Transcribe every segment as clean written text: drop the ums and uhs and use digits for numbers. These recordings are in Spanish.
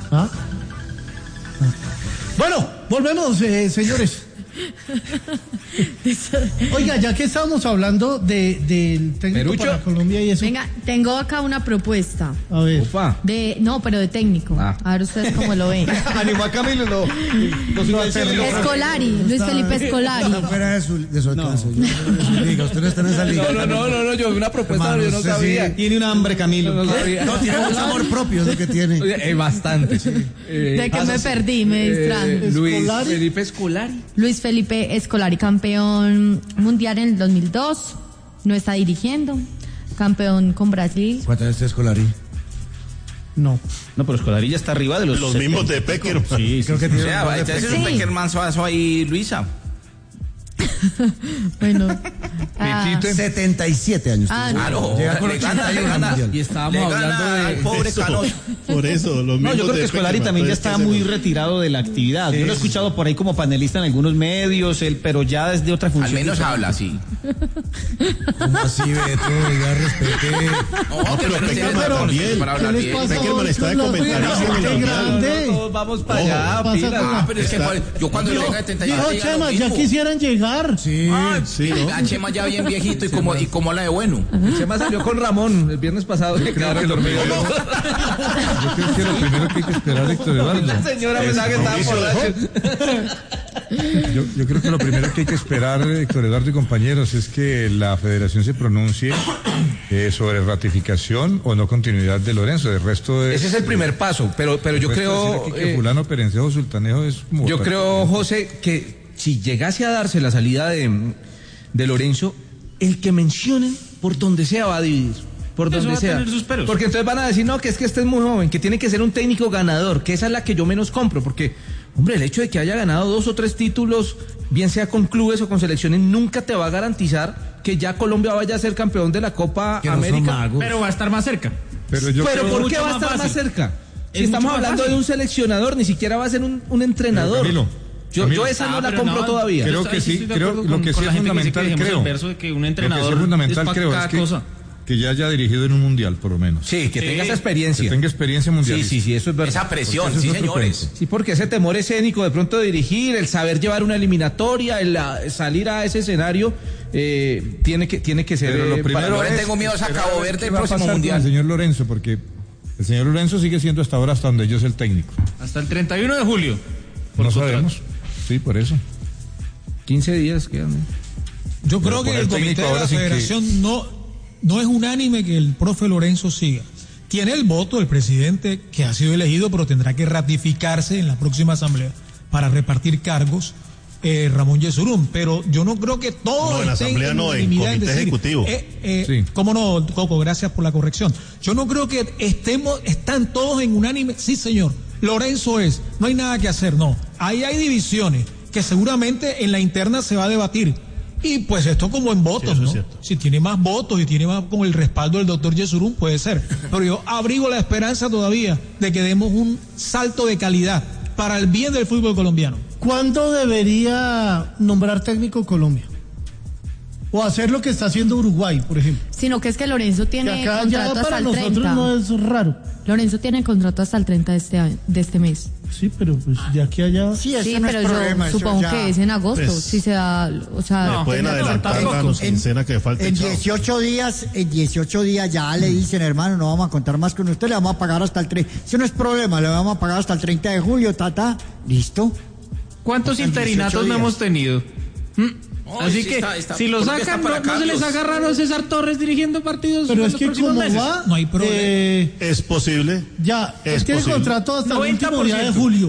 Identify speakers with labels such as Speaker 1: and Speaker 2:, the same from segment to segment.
Speaker 1: ¿Ah? Bueno, volvemos, señores. Oiga, ya que estábamos hablando del técnico
Speaker 2: ¿Perucho?
Speaker 1: para Colombia y eso.
Speaker 3: Venga, tengo acá una propuesta.
Speaker 1: A ver.
Speaker 2: Ufa.
Speaker 3: No, pero de técnico.
Speaker 2: Ah.
Speaker 3: A ver ustedes cómo lo ven.
Speaker 2: Animó a Camilo, no.
Speaker 3: Escolari, Luis Felipe Escolari.
Speaker 4: Está fuera de su alcance. Usted no está en esa liga.
Speaker 2: No, yo vi una propuesta,
Speaker 4: Hermano,
Speaker 2: yo no
Speaker 4: usted
Speaker 2: sabía.
Speaker 4: sí
Speaker 2: Tiene un hambre, Camilo.
Speaker 4: No, tiene mucho amor propio, es lo que tiene.
Speaker 2: Bastante.
Speaker 3: De que me perdí, me distraje.
Speaker 2: Luis Felipe Escolari.
Speaker 3: Luis Felipe Escolari, campeón mundial en el 2002, no está dirigiendo, campeón con Brasil.
Speaker 4: ¿Cuántas veces Escolari?
Speaker 1: No.
Speaker 5: No, pero Escolari ya está arriba de los
Speaker 6: mismos de Peckerman.
Speaker 5: Sí,
Speaker 4: Creo que
Speaker 5: sí.
Speaker 4: tiene.
Speaker 5: O sea, este es un
Speaker 3: Sí.
Speaker 5: Peckerman suazo ahí, Luisa.
Speaker 3: Bueno.
Speaker 4: 77 años.
Speaker 5: Claro,
Speaker 4: Llega con
Speaker 5: le gana
Speaker 4: 81 al mundial.
Speaker 2: Y estábamos hablando
Speaker 5: al
Speaker 2: de...
Speaker 5: pobre Canoso.
Speaker 6: Por eso, los
Speaker 5: No,
Speaker 6: mismos
Speaker 5: yo creo
Speaker 6: de
Speaker 5: que Escolari
Speaker 6: Peckerman,
Speaker 5: también ya
Speaker 6: entonces,
Speaker 5: está
Speaker 6: ¿qué
Speaker 5: muy
Speaker 6: hacemos?
Speaker 5: retirado de la actividad. Yo lo he escuchado por ahí como panelista en algunos medios, pero ya desde otra función.
Speaker 7: Al menos habla así.
Speaker 4: ¿Cómo así, Beto? Oiga, respete.
Speaker 7: No,
Speaker 6: pero Peckerman también.
Speaker 7: para hablar
Speaker 1: ¿Qué les
Speaker 7: bien.
Speaker 1: pasa?
Speaker 6: Peckerman está de comentarista en el
Speaker 1: Qué
Speaker 6: Mundial.
Speaker 1: grande.
Speaker 2: Todos vamos para allá,
Speaker 1: pasa
Speaker 2: pilas.
Speaker 1: con-
Speaker 7: Pero es que yo cuando le venga de 31
Speaker 1: No,
Speaker 7: diga lo
Speaker 1: Chema, ya
Speaker 7: mismo.
Speaker 1: quisieran llegar.
Speaker 4: Sí.
Speaker 6: Sí, ¿no?
Speaker 7: A Chema ya bien viejito y como la de bueno.
Speaker 2: Chema salió con Ramón el viernes pasado. Que quedaron dormidos.
Speaker 8: Yo creo que lo primero que hay que esperar, Héctor Eduardo.
Speaker 2: La señora pensaba que estaba borracho.
Speaker 8: Yo creo que lo primero que hay que esperar, Héctor Eduardo y compañeros, es que la federación se pronuncie sobre ratificación o no continuidad de Lorenzo. El resto
Speaker 2: Ese es el primer paso, pero yo creo...
Speaker 8: que fulano, perencejo, sultanejo es como...
Speaker 2: Yo creo, José, que si llegase a darse la salida de Lorenzo, el que mencionen por donde sea va a dividir. Por
Speaker 5: Eso
Speaker 2: donde
Speaker 5: va a
Speaker 2: sea.
Speaker 5: tener sus peros.
Speaker 2: Porque entonces van a decir, no, que es muy joven, que tiene que ser un técnico ganador, que esa es la que yo menos compro, porque, hombre, el hecho de que haya ganado 2 o 3 títulos, bien sea con clubes o con selecciones, nunca te va a garantizar que ya Colombia vaya a ser campeón de la Copa
Speaker 4: Que no son
Speaker 2: América.
Speaker 4: magos.
Speaker 5: Pero va a estar más cerca.
Speaker 8: Pero yo
Speaker 2: Pero
Speaker 8: creo-
Speaker 2: ¿por qué
Speaker 5: mucho
Speaker 2: va a
Speaker 5: más
Speaker 2: estar más
Speaker 5: fácil.
Speaker 2: cerca?
Speaker 5: Es
Speaker 2: Si estamos
Speaker 5: mucho más
Speaker 2: hablando
Speaker 5: fácil.
Speaker 2: de un seleccionador, ni siquiera va a ser un entrenador.
Speaker 8: Camilo,
Speaker 2: Yo esa no la
Speaker 5: pero
Speaker 2: compro
Speaker 5: no,
Speaker 2: todavía.
Speaker 8: Creo
Speaker 5: Yo
Speaker 8: que
Speaker 5: ahí
Speaker 8: sí,
Speaker 5: estoy de
Speaker 8: creo
Speaker 5: acuerdo
Speaker 8: lo
Speaker 5: con
Speaker 8: que sí
Speaker 5: la
Speaker 8: es
Speaker 5: gente que dice
Speaker 8: fundamental,
Speaker 5: que dejemos
Speaker 8: creo.
Speaker 5: el verso de que un
Speaker 8: Lo que sí
Speaker 5: entrenador
Speaker 8: es fundamental,
Speaker 5: es pa'
Speaker 8: creo,
Speaker 5: cada
Speaker 8: es que,
Speaker 5: cosa.
Speaker 8: que ya haya dirigido en un mundial, por lo menos.
Speaker 2: Sí, que tenga esa
Speaker 8: Que
Speaker 2: experiencia.
Speaker 8: tenga experiencia mundial.
Speaker 2: Sí, eso es verdad.
Speaker 7: Esa presión,
Speaker 8: Porque
Speaker 7: sí,
Speaker 8: ese es otro
Speaker 7: señores.
Speaker 8: cuento.
Speaker 2: Sí, porque ese temor escénico de pronto de dirigir, el saber llevar una eliminatoria, el salir a ese escenario, tiene que ser...
Speaker 8: Pero lo primero
Speaker 7: Yo le
Speaker 8: es
Speaker 7: tengo miedo a esa
Speaker 8: esperar
Speaker 7: Cabo
Speaker 8: a ver
Speaker 7: Verde
Speaker 8: qué
Speaker 7: el
Speaker 8: va a
Speaker 7: próximo
Speaker 8: pasar con
Speaker 7: mundial.
Speaker 8: el señor Lorenzo, porque el señor Lorenzo sigue siendo hasta ahora, hasta donde yo sé, el técnico.
Speaker 5: Hasta el 31 de julio.
Speaker 8: No sabemos. Sí, por eso.
Speaker 2: 15 días quedan. ¿no?
Speaker 9: Yo creo
Speaker 8: por
Speaker 9: que
Speaker 8: el
Speaker 9: el comité
Speaker 8: técnico
Speaker 9: de
Speaker 8: ahora
Speaker 9: la
Speaker 8: sí que-
Speaker 9: federación no es unánime que el profe Lorenzo siga. Tiene el voto del presidente que ha sido elegido, pero tendrá que ratificarse en la próxima asamblea para repartir cargos Ramón Yesurún. Pero yo no creo que todos
Speaker 6: No, en
Speaker 9: estén
Speaker 6: asamblea no, en
Speaker 9: unanimidad
Speaker 6: comité ejecutivo.
Speaker 8: Sí.
Speaker 9: ¿Cómo no, Coco? Gracias por la corrección. Yo no creo que están todos en unánime. Sí, señor. Lorenzo es. No hay nada que hacer, no. Ahí hay divisiones que seguramente en la interna se va a debatir. Y pues esto como en votos,
Speaker 6: Sí, eso es
Speaker 9: ¿no?
Speaker 6: cierto.
Speaker 9: Si tiene más votos y tiene más con el respaldo del doctor Yesurún, puede ser. Pero yo abrigo la esperanza todavía de que demos un salto de calidad para el bien del fútbol colombiano.
Speaker 1: ¿Cuándo debería nombrar técnico Colombia? O hacer lo que está haciendo Uruguay, por ejemplo.
Speaker 3: Sino que es que Lorenzo
Speaker 1: Que
Speaker 3: tiene
Speaker 1: acá ya
Speaker 3: contrato hasta
Speaker 1: para
Speaker 3: el
Speaker 1: nosotros
Speaker 3: 30.
Speaker 1: no es raro.
Speaker 3: Lorenzo tiene contrato hasta el 30 de este mes.
Speaker 1: Sí, pero pues de aquí a allá.
Speaker 4: Sí, eso
Speaker 3: Sí,
Speaker 4: no
Speaker 3: pero
Speaker 4: es problema.
Speaker 3: yo
Speaker 4: eso
Speaker 3: supongo
Speaker 4: ya-
Speaker 3: que es en agosto,
Speaker 6: Pues,
Speaker 3: si se da, o sea...
Speaker 5: no,
Speaker 6: Pueden
Speaker 3: tiene
Speaker 6: adelantar
Speaker 3: contrato.
Speaker 6: la quincena que falta.
Speaker 4: En 18 días ya le dicen, hermano, no vamos a contar más con usted, le vamos a pagar hasta el 3. Eso no es problema, le vamos a pagar hasta el 30 de julio, listo.
Speaker 5: ¿Cuántos
Speaker 4: En 18
Speaker 5: interinatos no
Speaker 4: días.
Speaker 5: hemos tenido? Así
Speaker 7: sí
Speaker 5: que
Speaker 7: está-
Speaker 5: si lo
Speaker 7: Colombia
Speaker 5: sacan,
Speaker 7: está para
Speaker 5: no se les
Speaker 7: Carlos.
Speaker 5: haga raro César Torres dirigiendo partidos
Speaker 1: Pero
Speaker 5: en
Speaker 1: es
Speaker 5: los
Speaker 1: que
Speaker 5: próximos
Speaker 1: como
Speaker 5: meses.
Speaker 1: va,
Speaker 9: No hay problema.
Speaker 6: Es posible.
Speaker 1: Ya,
Speaker 6: Es
Speaker 1: él tiene
Speaker 6: posible.
Speaker 1: contrato hasta el último día de
Speaker 5: 90%.
Speaker 1: julio.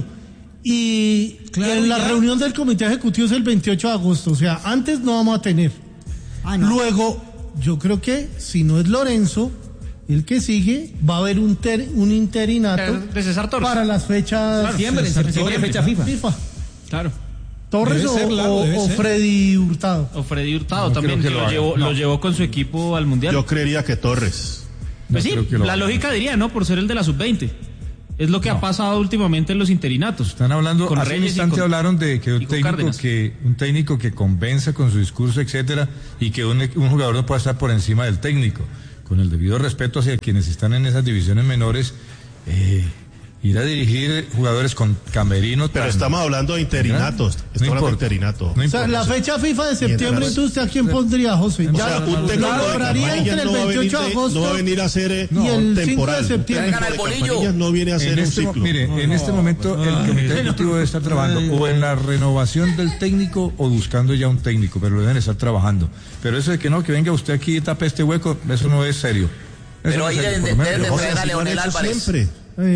Speaker 1: Y
Speaker 9: Claro,
Speaker 1: en la
Speaker 9: ya.
Speaker 1: reunión del comité ejecutivo es el 28 de agosto. O sea, antes no vamos a tener.
Speaker 4: Ah, no.
Speaker 1: Luego, yo creo que si no es Lorenzo, el que sigue, va a haber un interinato
Speaker 5: De César Torres.
Speaker 1: para las fechas
Speaker 2: Septiembre, fecha FIFA.
Speaker 1: FIFA.
Speaker 5: Claro.
Speaker 1: Torres
Speaker 9: Debe ser, claro, debe
Speaker 1: o
Speaker 9: ser.
Speaker 1: Freddy Hurtado.
Speaker 5: O Freddy Hurtado
Speaker 8: No
Speaker 5: también,
Speaker 8: creo
Speaker 5: que
Speaker 8: que lo haga.
Speaker 5: lo llevó con su equipo al Mundial.
Speaker 6: Yo creería que Torres.
Speaker 5: Pues
Speaker 8: No
Speaker 5: sí,
Speaker 8: creo que lo
Speaker 5: la
Speaker 8: haga.
Speaker 5: lógica diría, ¿no? Por ser el de la sub-20. Es lo que ha pasado últimamente en los interinatos.
Speaker 8: Están hablando,
Speaker 5: Con
Speaker 8: hace un
Speaker 5: Reyes y
Speaker 8: instante
Speaker 5: con-
Speaker 8: hablaron de que
Speaker 5: y con Cárdenas.
Speaker 8: un técnico que convenza con su discurso, etcétera, y que un jugador no pueda estar por encima del técnico. Con el debido respeto hacia quienes están en esas divisiones menores, Ir a dirigir jugadores con camerino.
Speaker 6: Pero estamos hablando de interinatos. Estamos hablando de interinato.
Speaker 1: O sea, la fecha FIFA de septiembre, entonces, ¿usted a quién pondría, José?
Speaker 6: O sea, un técnico de campaña no va a venir no va a venir a hacer
Speaker 1: y el 5 de
Speaker 6: temporal.
Speaker 1: septiembre.
Speaker 7: Traigan al bolillo.
Speaker 6: Campaña no viene a hacer un ciclo.
Speaker 8: Mire, en este momento el comité ejecutivo debe estar trabajando o en la renovación del técnico o buscando ya un técnico, pero lo deben estar trabajando. Pero eso de que no, que venga usted aquí y tape este hueco, eso no es serio.
Speaker 7: Pero ahí deben de traer a Leonel Álvarez.
Speaker 6: Siempre.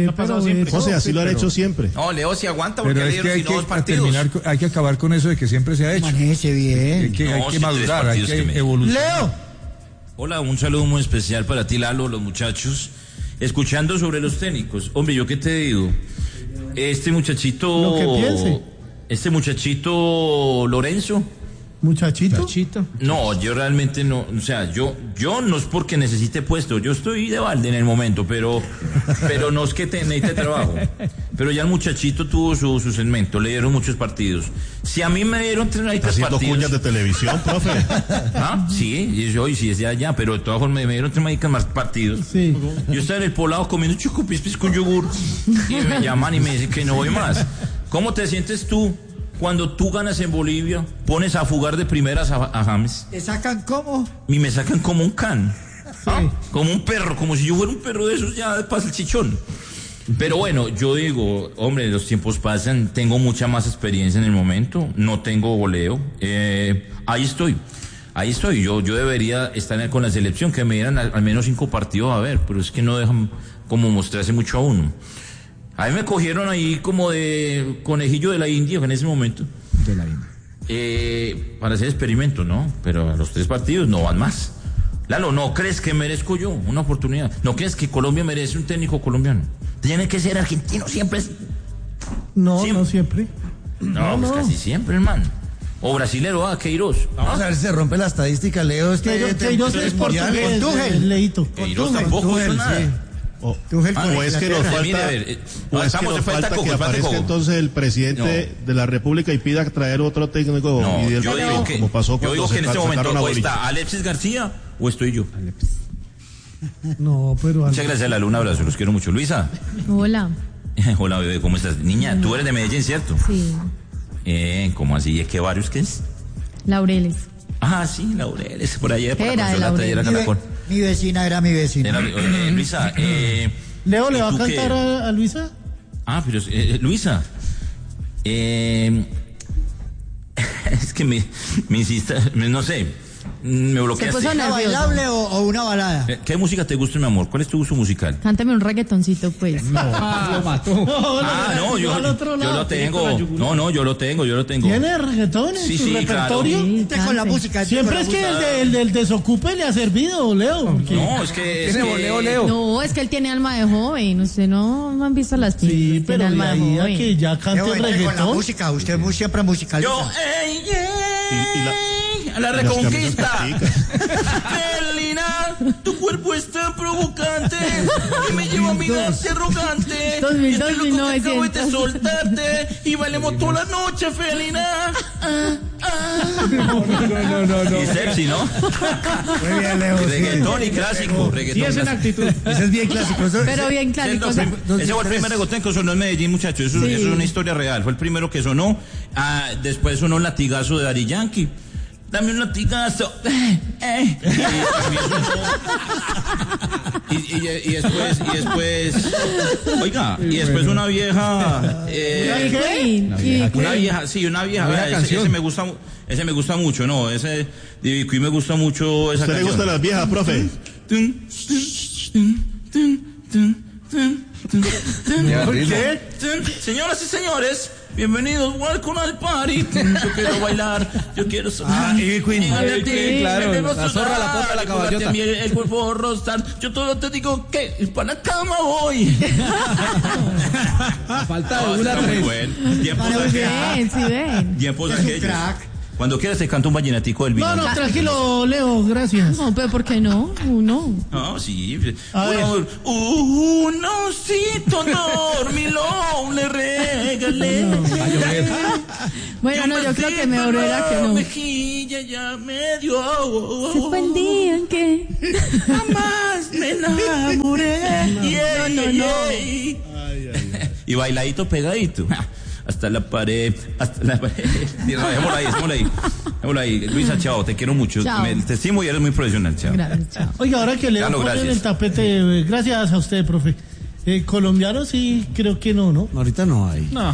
Speaker 6: José, así lo han hecho siempre.
Speaker 7: No, Leo si aguanta porque
Speaker 8: Pero
Speaker 7: le
Speaker 8: es que
Speaker 7: dieron
Speaker 8: hay
Speaker 7: sino 2
Speaker 8: que
Speaker 7: partidos.
Speaker 8: terminar, hay que acabar con eso de que siempre se ha hecho.
Speaker 4: Manéjese bien.
Speaker 8: Hay que
Speaker 7: No, si
Speaker 8: madurar,
Speaker 7: 3
Speaker 8: hay
Speaker 7: partidos que
Speaker 8: que
Speaker 7: me-
Speaker 8: evolucionar.
Speaker 1: Leo.
Speaker 10: Hola, un saludo muy especial para ti, Lalo, los muchachos. Escuchando sobre los técnicos. Hombre, ¿yo qué te digo? Este muchachito...
Speaker 1: Lo que piense.
Speaker 10: Este muchachito Lorenzo...
Speaker 1: Muchachito.
Speaker 10: No, yo realmente no, o sea, yo no es porque necesite puesto, yo estoy de balde en el momento, pero no es que necesite trabajo. Pero ya el muchachito tuvo su segmento, le dieron muchos partidos. Si a mí me dieron 3
Speaker 6: Está haciendo
Speaker 10: partidos...
Speaker 6: cuñas de televisión, profe.
Speaker 10: ¿Ah? Sí, sí es de allá, pero de todas formas me dieron 3 más partidos.
Speaker 1: Sí.
Speaker 10: Yo estaba en el poblado comiendo chocopispis con yogur y me llaman y me dicen que no voy más. ¿Cómo te sientes tú cuando tú ganas en Bolivia, pones a fugar de primeras a James
Speaker 4: ¿Te sacan cómo?
Speaker 10: y me sacan como un can? ¿Ah? Como un perro, como si yo fuera un perro de esos ya de pasa el chichón. Pero bueno, yo digo, hombre, los tiempos pasan, tengo mucha más experiencia en el momento, no tengo goleo, ahí estoy, yo debería estar con la selección, que me dieran al menos 5 partidos a ver, pero es que no dejan como mostrarse mucho a uno. A mí me cogieron ahí como de conejillo de la India en ese momento.
Speaker 4: De la vida.
Speaker 10: Para hacer experimento, ¿no? Pero a los 3 partidos no van más. Lalo, ¿no crees que merezco yo una oportunidad? ¿No crees que Colombia merece un técnico colombiano? Tiene que ser argentino siempre.
Speaker 1: No,
Speaker 10: Siempre.
Speaker 1: no siempre.
Speaker 10: No, pues casi siempre, hermano. O brasilero, Queiroz.
Speaker 11: Vamos a ver si se rompe la estadística, Leo.
Speaker 1: Queiroz es portugués, Leito.
Speaker 10: Queiroz tampoco hizo nada.
Speaker 6: O es que nos falta,
Speaker 10: mire, a ver,
Speaker 6: o es que nos falta que aparezca entonces el presidente de la República y pida traer otro técnico.
Speaker 10: No,
Speaker 6: y
Speaker 10: yo digo que,
Speaker 6: como pasó
Speaker 10: yo
Speaker 6: cuando
Speaker 10: digo que en este
Speaker 6: sacaron
Speaker 10: momento
Speaker 6: a
Speaker 10: o
Speaker 6: Bolillo.
Speaker 10: está Alexis García o estoy yo.
Speaker 1: No, pero...
Speaker 10: Muchas gracias, Lalo, un abrazo, los quiero mucho. Luisa.
Speaker 3: Hola.
Speaker 10: Hola, bebé, ¿cómo estás? Niña, tú eres de Medellín, ¿cierto?
Speaker 3: Sí.
Speaker 10: ¿Cómo así? ¿Es que barrios qué es?
Speaker 3: Laureles.
Speaker 10: Ah, sí, Laureles, por allá. Por
Speaker 3: Era
Speaker 10: la
Speaker 3: de
Speaker 10: Consolata,
Speaker 3: Laureles.
Speaker 10: era Caracol.
Speaker 4: Mi vecina era mi vecina.
Speaker 10: Luisa,
Speaker 1: Leo, ¿le va a
Speaker 10: ¿tú qué?
Speaker 1: cantar a Luisa?
Speaker 10: Ah, pero Luisa, es que me insiste, no sé, me bloqueaste.
Speaker 3: puso
Speaker 4: ¿Una
Speaker 3: nervioso.
Speaker 4: bailable o una balada?
Speaker 10: ¿Qué música te gusta, mi amor? ¿Cuál es tu gusto musical?
Speaker 3: Cántame un reggaetoncito, pues.
Speaker 2: Lo mató.
Speaker 10: No, yo lo tengo. No, yo lo tengo.
Speaker 1: ¿Tiene reggaetón en
Speaker 10: Sí,
Speaker 1: su
Speaker 10: sí,
Speaker 1: repertorio?
Speaker 10: claro.
Speaker 3: Sí,
Speaker 4: Este con la
Speaker 3: cante.
Speaker 4: música. este
Speaker 1: Siempre
Speaker 4: con
Speaker 1: es
Speaker 4: la
Speaker 1: que
Speaker 4: música.
Speaker 1: el del desocupe le ha servido, Leo. porque-
Speaker 10: No, es que...
Speaker 2: Tiene voleo, Leo.
Speaker 3: No, es que él tiene alma de joven. Usted no han visto las pintas.
Speaker 1: Sí,
Speaker 3: tiene
Speaker 1: pero de
Speaker 3: alma de
Speaker 1: ahí a
Speaker 3: joven.
Speaker 1: que ya cante
Speaker 4: Leo, entre con la
Speaker 1: reggaetón.
Speaker 4: música, usted siempre musicaliza.
Speaker 10: Yo, a la
Speaker 6: las camisas
Speaker 10: reconquista.
Speaker 6: platicas.
Speaker 10: Felina, tu cuerpo es tan provocante que me lleva a mirarte arrogante.
Speaker 3: 2000,
Speaker 10: Estoy loco que acabo de
Speaker 3: 1900.
Speaker 10: soltarte y bailemos toda la noche, Felina.
Speaker 2: No.
Speaker 10: Y sexy, ¿no?
Speaker 11: Muy bien, Leo.
Speaker 10: Y
Speaker 11: sí.
Speaker 10: reggaetón y clásico.
Speaker 2: Sí,
Speaker 10: Reggaetón
Speaker 2: es en
Speaker 10: clásico.
Speaker 2: actitud.
Speaker 11: Ese es bien clásico. Eso-
Speaker 3: Pero bien clásico.
Speaker 10: Ese fue el primer reggaetón que sonó en Medellín, muchachos. Eso es una historia real. Fue el primero que sonó. Después sonó un latigazo de Daddy Yankee. Dame un latigazo. Y después. Oiga, y después una vieja. Una vieja, sí, una vieja.
Speaker 2: Una
Speaker 10: Ese
Speaker 2: canción.
Speaker 10: me gusta mucho, no. Ese de Bicuí me gusta mucho esa
Speaker 6: ¿Usted le
Speaker 10: canción.
Speaker 6: gustan las viejas, profe?
Speaker 10: Señoras y señores, bienvenidos, welcome al party. Yo quiero bailar, yo quiero sonar.
Speaker 11: Ivy Queen.
Speaker 10: Pégate a ti,
Speaker 2: Ivy, claro,
Speaker 10: me debo
Speaker 2: la zorra, la
Speaker 10: sudar,
Speaker 2: pota, la
Speaker 10: pégate
Speaker 2: caballota.
Speaker 10: a mí el cuerpo rostar. Yo todo te digo que para la cama voy.
Speaker 2: Falta de
Speaker 10: No,
Speaker 2: una
Speaker 10: está muy
Speaker 2: 3.
Speaker 10: bueno. Tiempos
Speaker 3: Muy bien, sí ven.
Speaker 10: tiempos
Speaker 4: Es un
Speaker 10: aquellos.
Speaker 4: crack.
Speaker 10: Cuando quieras te canto un vallenatico del vino.
Speaker 1: No, tranquilo, Leo, gracias.
Speaker 3: No, pero ¿por qué no? Uno.
Speaker 10: Ah, sí.
Speaker 1: A ver.
Speaker 10: Un osito dormilón le regalé.
Speaker 3: Bueno, no, yo creo que mejor era que no.
Speaker 10: Mejilla ya me dio.
Speaker 3: Se fue el día en que
Speaker 10: Jamás me enamoré.
Speaker 3: No.
Speaker 10: Ay. Y bailadito pegadito. Hasta la pared. Dejémoslo ahí. Luisa, chao, te quiero mucho. Te estimo y eres muy profesional, chao.
Speaker 3: Gracias, chao.
Speaker 1: Oiga, ahora que le ponen el tapete, gracias a usted, profe. Colombianos sí, creo que no.
Speaker 11: Ahorita no hay.
Speaker 2: No.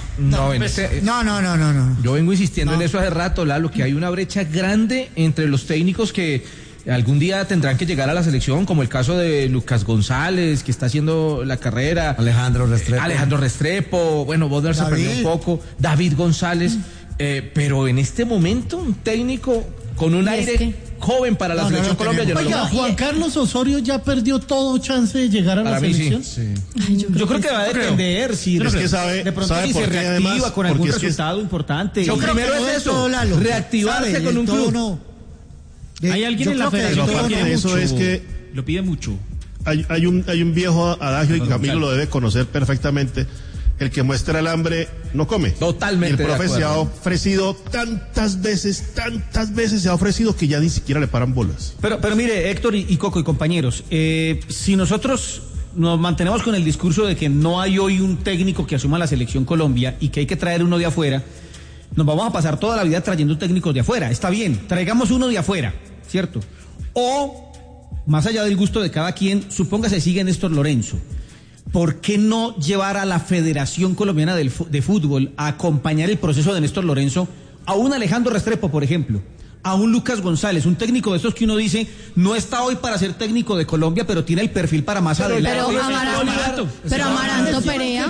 Speaker 2: Yo vengo insistiendo en eso hace rato, Lalo, que hay una brecha grande entre los técnicos que algún día tendrán que llegar a la selección, como el caso de Lucas González, que está haciendo la carrera.
Speaker 11: Alejandro
Speaker 2: Restrepo, bueno, Bodnar se perdió un poco. David González. Pero en este momento, un técnico con un aire joven para la selección Colombia.
Speaker 1: Oiga, Juan Carlos Osorio ya perdió todo chance de llegar a la selección.
Speaker 5: Sí. Yo creo que va a depender si
Speaker 6: de pronto si se reactiva
Speaker 5: con algún resultado importante.
Speaker 2: Yo primero es eso, reactivarse con un club.
Speaker 5: Hay alguien en la federación que quiere mucho, es que lo pide mucho.
Speaker 6: Hay un viejo adagio y Camilo lo debe conocer perfectamente. El que muestra el hambre no come.
Speaker 2: Totalmente.
Speaker 6: Y el profe se ha ofrecido tantas veces se ha ofrecido que ya ni siquiera le paran bolas.
Speaker 5: Pero mire, Héctor y Coco y compañeros, si nosotros nos mantenemos con el discurso de que no hay hoy un técnico que asuma la selección Colombia y que hay que traer uno de afuera, nos vamos a pasar toda la vida trayendo técnicos de afuera. Está bien, traigamos uno de afuera, ¿cierto? O, más allá del gusto de cada quien, supóngase sigue Néstor Lorenzo. ¿Por qué no llevar a la Federación Colombiana de Fútbol a acompañar el proceso de Néstor Lorenzo a un Alejandro Restrepo, por ejemplo? A un Lucas González, un técnico de estos que uno dice no está hoy para ser técnico de Colombia, pero tiene el perfil para más adelante.
Speaker 3: Pero Amaranto Perea.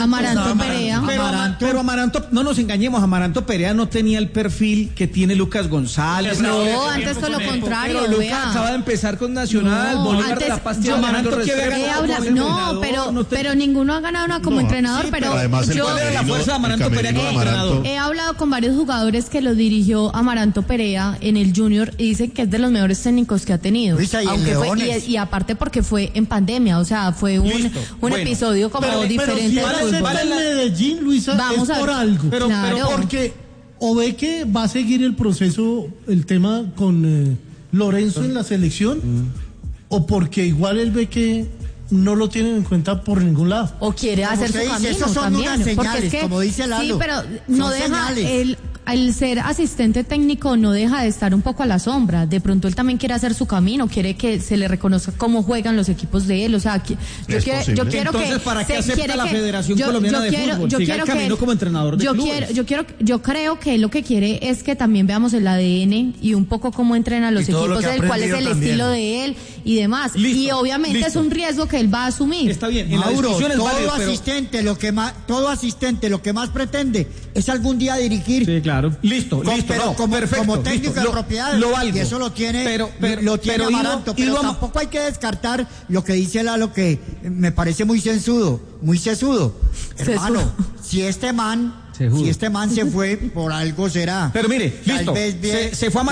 Speaker 5: Pero Amaranto, no nos engañemos, Amaranto Perea no tenía el perfil que tiene Lucas González.
Speaker 3: No, antes todo lo contrario.
Speaker 2: Pero Lucas acaba de empezar con Nacional, Bolívar de la Paz, Amaranto
Speaker 3: pero ninguno ha ganado una como entrenador, pero yo
Speaker 5: la fuerza de Amaranto Perea como entrenador.
Speaker 3: He hablado con varios jugadores que lo dirigió Amaranto Perea en el Junior y dicen que es de los mejores técnicos que ha tenido. Y aparte porque fue en pandemia, o sea, fue un episodio como diferente.
Speaker 1: Pero si va en Medellín, Luisa, vamos es por algo. Pero porque o ve que va a seguir el proceso, el tema con Lorenzo en la selección, o porque igual él ve que no lo tienen en cuenta por ningún lado.
Speaker 3: O quiere hacer su camino
Speaker 4: eso son
Speaker 3: también.
Speaker 4: Unas señales,
Speaker 3: porque es que,
Speaker 4: como dice Lalo.
Speaker 3: Sí, pero no deja al ser asistente técnico no deja de estar un poco a la sombra. De pronto él también quiere hacer su camino, quiere que se le reconozca cómo juegan los equipos de él. O sea, yo quiero
Speaker 5: entonces, ¿para qué acepta la Federación Colombiana de Fútbol? Siga el camino como entrenador de clubes.
Speaker 3: Yo creo que él lo que quiere es que también veamos el ADN y un poco cómo entrenan los equipos de él, cuál es el estilo de él y demás. Y obviamente es un riesgo que él va a asumir.
Speaker 5: Está bien,
Speaker 4: en Mauro, todo asistente lo que más pretende es algún día dirigir.
Speaker 5: Sí, claro. Listo.
Speaker 4: Como técnico de propiedad.
Speaker 5: Y
Speaker 4: eso lo tiene Amaranto. Pero tampoco hay que descartar lo que dice Lalo, que me parece muy sesudo. Hermano, si este man se fue, por algo será.
Speaker 5: Pero mire, listo. Se fue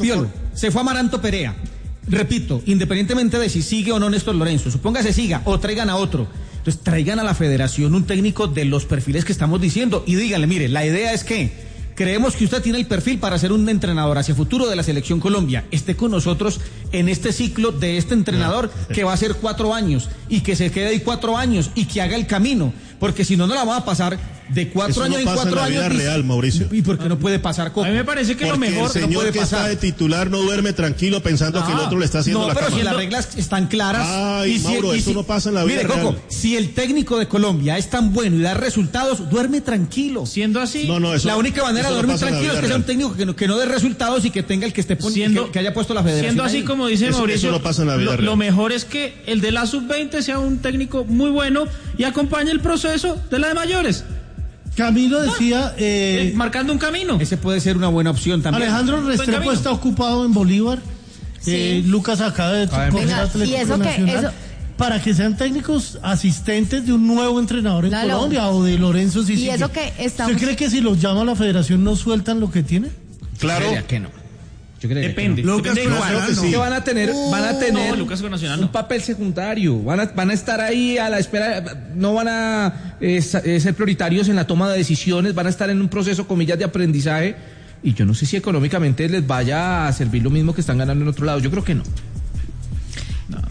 Speaker 5: Amaranto Perea. Repito, independientemente de si sigue o no Néstor Lorenzo, supóngase siga o traigan a otro. Entonces traigan a la federación un técnico de los perfiles que estamos diciendo y díganle, mire, la idea es que creemos que usted tiene el perfil para ser un entrenador hacia futuro de la Selección Colombia. Esté con nosotros en este ciclo de este entrenador que va a ser 4 años y que se quede ahí 4 años y que haga el camino. Porque si no, no la vamos a pasar de 4 años en 4 años.
Speaker 6: Eso no pasa en la vida real, Mauricio.
Speaker 5: ¿Y por qué no puede pasar, Coco?
Speaker 9: A mí me parece que
Speaker 6: porque
Speaker 9: lo mejor
Speaker 6: el señor
Speaker 9: no puede
Speaker 6: que
Speaker 9: pasar.
Speaker 6: está de titular no duerme tranquilo pensando que el otro le está haciendo la cama.
Speaker 5: No, pero si las reglas están claras.
Speaker 6: Ay, Mauro, eso no pasa en la vida real.
Speaker 5: Coco, si el técnico de Colombia es tan bueno y da resultados, duerme tranquilo.
Speaker 9: Siendo así,
Speaker 6: eso,
Speaker 5: la única manera de dormir tranquilo es que sea un técnico que no dé resultados y que tenga el que esté poniendo, que haya puesto la federación.
Speaker 9: Siendo así, como dice Mauricio,
Speaker 6: eso no pasa en la vida real.
Speaker 9: Lo mejor es que el de la sub-20 sea un técnico muy bueno y acompañe el proceso de la de mayores.
Speaker 1: Camilo decía...
Speaker 9: marcando un camino.
Speaker 5: Ese puede ser una buena opción también.
Speaker 1: Alejandro Restrepo está ocupado en Bolívar.
Speaker 3: Sí.
Speaker 1: Lucas acaba de coger Atlético Nacional. Para que sean técnicos asistentes de un nuevo entrenador en Colombia o de Lorenzo Sicilia.
Speaker 3: Y eso que estamos...
Speaker 1: ¿Usted cree que si los llama a la federación no sueltan lo que tienen?
Speaker 6: Claro.
Speaker 5: Que no.
Speaker 9: Depende.
Speaker 5: Depende que van a tener
Speaker 9: Lucas con Nacional
Speaker 5: un papel secundario. Van a estar ahí a la espera. No van a ser prioritarios en la toma de decisiones. Van a estar en un proceso, comillas, de aprendizaje. Y yo no sé si económicamente les vaya a servir lo mismo que están ganando en otro lado. Yo creo que no.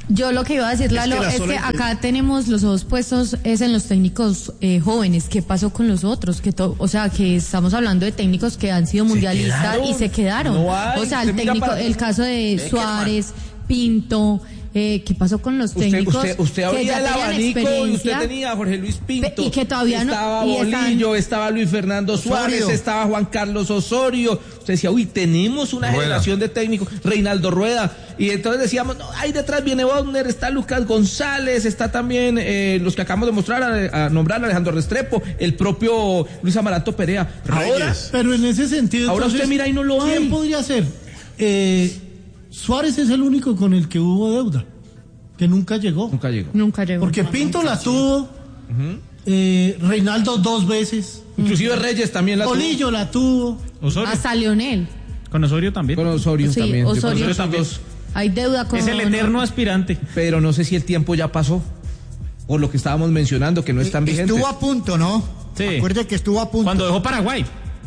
Speaker 3: Yo lo que iba a decir, Lalo, es que acá tenemos los ojos puestos es en los técnicos jóvenes. ¿Qué pasó con los otros? O sea, que estamos hablando de técnicos que han sido mundialistas y se quedaron. No hay, o sea, el caso de Suárez, Pinto. ¿Qué pasó con los técnicos?
Speaker 2: Usted abría el abanico y usted tenía a Jorge Luis Pinto.
Speaker 3: Y que todavía
Speaker 2: estaba Bolillo, estaba Luis Fernando Suárez, estaba Juan Carlos Osorio. Usted decía, uy, tenemos una generación de técnicos. Reinaldo Rueda. Y entonces decíamos, no, ahí detrás viene Bodner, está Lucas González, está también los que acabamos de mostrar, a nombrar, Alejandro Restrepo, el propio Luis Amaranto Perea.
Speaker 1: Ahora, pero en ese sentido,
Speaker 2: ahora entonces, usted mira y no lo hay.
Speaker 1: ¿Quién podría ser? Suárez es el único con el que hubo deuda, que nunca llegó. Porque Pinto la tuvo, Reinaldo 2 veces.
Speaker 2: Inclusive Reyes también la tuvo.
Speaker 1: Bolillo la tuvo.
Speaker 3: Osorio. Hasta Leonel.
Speaker 5: Con Osorio también.
Speaker 2: Con Osorio también.
Speaker 3: Osorio también. Hay deuda con...
Speaker 5: Es el eterno aspirante.
Speaker 2: Pero no sé si el tiempo ya pasó. Por lo que estábamos mencionando, que no es tan vigente.
Speaker 4: Estuvo a punto, ¿no?
Speaker 5: Sí.
Speaker 4: Acuérdate que estuvo a punto.
Speaker 5: Cuando dejó Paraguay.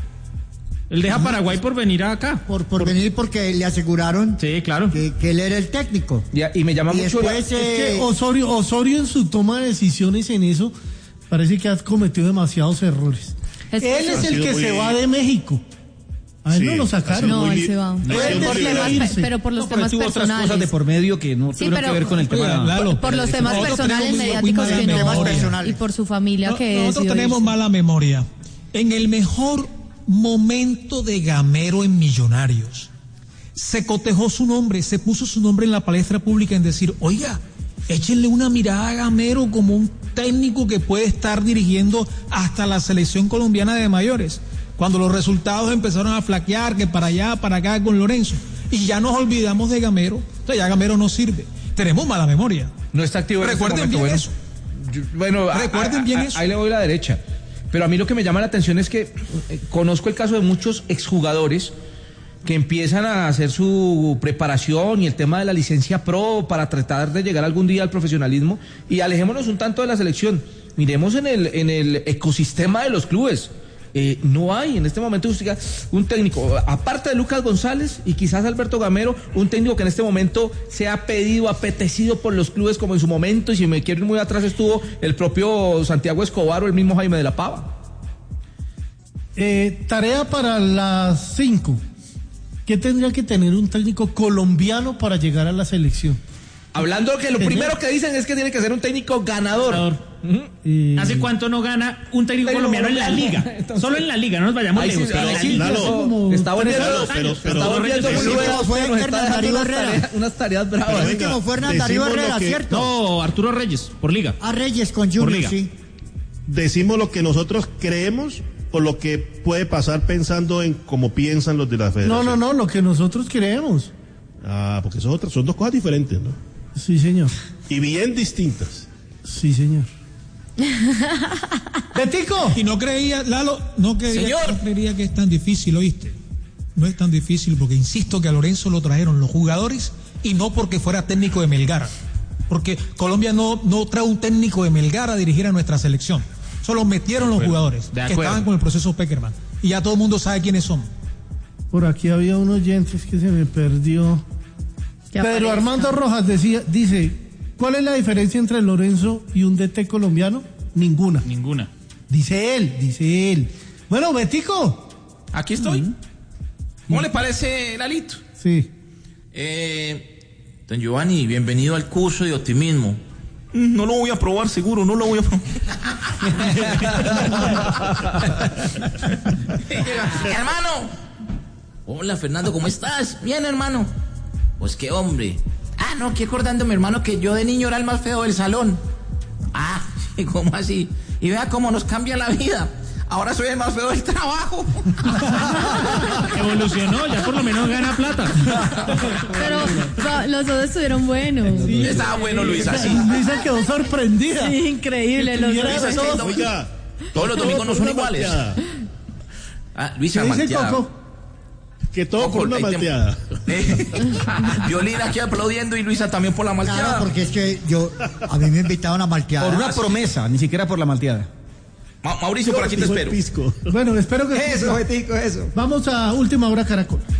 Speaker 5: Él deja Paraguay por venir acá.
Speaker 4: Por venir porque le aseguraron
Speaker 5: claro.
Speaker 4: que él era el técnico.
Speaker 2: Y me llama mucho
Speaker 1: es que Osorio en su toma de decisiones en eso parece que ha cometido demasiados errores. Él es el que se va de México. A él no lo sacaron.
Speaker 3: No, él se va. Pero por los temas
Speaker 5: tuvo
Speaker 3: personales.
Speaker 5: Otras cosas de por medio que no tuvieron que ver con el tema.
Speaker 3: Por los temas personales, mediáticos que no. Y por su familia que
Speaker 9: nosotros tenemos mala memoria. En el mejor momento de Gamero en Millonarios, se cotejó su nombre, se puso su nombre en la palestra pública en decir, oiga, échenle una mirada a Gamero como un técnico que puede estar dirigiendo hasta la selección colombiana de mayores. Cuando los resultados empezaron a flaquear, que para allá, para acá con Lorenzo, y ya nos olvidamos de Gamero, entonces ya Gamero no sirve. Tenemos mala memoria.
Speaker 2: No está activo.
Speaker 9: Recuerden bien eso.
Speaker 2: Recuerden bien eso. Ahí le voy a la derecha. Pero a mí lo que me llama la atención es que conozco el caso de muchos exjugadores que empiezan a hacer su preparación y el tema de la licencia pro para tratar de llegar algún día al profesionalismo, y alejémonos un tanto de la selección. Miremos en el ecosistema de los clubes. No hay en este momento un técnico, aparte de Lucas González y quizás Alberto Gamero, un técnico que en este momento sea pedido, apetecido por los clubes como en su momento, y si me quiero ir muy atrás estuvo el propio Santiago Escobar o el mismo Jaime de la Pava.
Speaker 1: Tarea para las 5. ¿Qué tendría que tener un técnico colombiano para llegar a la selección?
Speaker 2: Hablando que lo primero que dicen es que tiene que ser un técnico ganador.
Speaker 5: ¿Hace cuánto no gana un técnico colombiano en la liga? Entonces, solo en la liga, no nos vayamos lejos.
Speaker 2: Está volviendo unas tareas bravas.
Speaker 4: El último fue Hernán Darío Herrera, ¿cierto?
Speaker 5: No, Arturo Reyes, por liga.
Speaker 4: A Reyes con Junior, sí.
Speaker 6: Decimos lo que nosotros creemos o lo que puede pasar pensando en cómo piensan los de la federación.
Speaker 1: No, lo que nosotros creemos.
Speaker 6: Porque son dos cosas diferentes, ¿no?
Speaker 1: Sí, señor.
Speaker 6: Y bien distintas.
Speaker 1: Sí, señor.
Speaker 9: ¡Betico! Y no creía, Lalo, no creería que es tan difícil, ¿oíste? No es tan difícil porque insisto que a Lorenzo lo trajeron los jugadores y no porque fuera técnico de Melgar. Porque Colombia no trae un técnico de Melgar a dirigir a nuestra selección. Solo metieron los jugadores que estaban con el proceso Peckerman. Y ya todo el mundo sabe quiénes son.
Speaker 1: Por aquí había un oyente que se me perdió. Pedro Armando Rojas dice, ¿cuál es la diferencia entre Lorenzo y un DT colombiano? Ninguna. Dice él. Bueno, Betico.
Speaker 7: Aquí estoy. ¿Cómo le parece, Lalito?
Speaker 1: Sí.
Speaker 10: Don Giovanni, bienvenido al curso de optimismo.
Speaker 7: No lo voy a probar, seguro, no lo voy a probar.
Speaker 10: Hermano. Hola, Fernando, ¿cómo estás? Bien, hermano. Pues qué hombre. No, aquí acordándome, hermano, que yo de niño era el más feo del salón. ¿Cómo así? Y vea cómo nos cambia la vida. Ahora soy el más feo del trabajo.
Speaker 5: Evolucionó, ya por lo menos gana plata.
Speaker 3: Pero los dos estuvieron buenos.
Speaker 10: Sí, estaba bueno, Luisa, sí.
Speaker 1: Luisa quedó sorprendida.
Speaker 3: Sí, increíble.
Speaker 10: Oiga, todos los domingos no son iguales. Luisa, malteada.
Speaker 6: Que todo por una malteada.
Speaker 10: Violina aquí aplaudiendo y Luisa también por la malteada.
Speaker 4: Claro, porque es que a mí me invitaron a malteada.
Speaker 5: Por una promesa, ni siquiera por la malteada.
Speaker 10: Mauricio, por aquí te espero.
Speaker 1: Bueno, espero que...
Speaker 4: Eso, Betico, eso.
Speaker 1: Vamos a Última Hora Caracol.